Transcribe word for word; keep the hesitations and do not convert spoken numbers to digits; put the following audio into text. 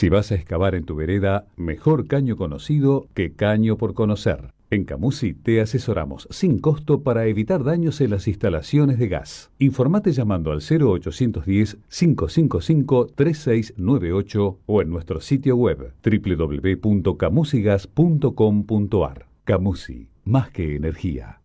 Si vas a excavar en tu vereda, mejor caño conocido que caño por conocer. En Camusi te asesoramos sin costo para evitar daños en las instalaciones de gas. Informate llamando al cero ochocientos diez, cinco cinco cinco, tres seis nueve ocho o en nuestro sitio web w w w punto camusigas punto com punto a r. Camusi, más que energía.